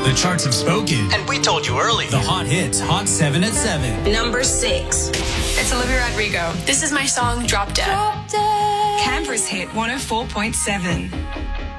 The charts have spoken. And we told you early. The hot hits, Hot 7 at 7. Number 6. It's Olivia Rodrigo. This is my song, Drop Dead. Canberra's hit 104.7.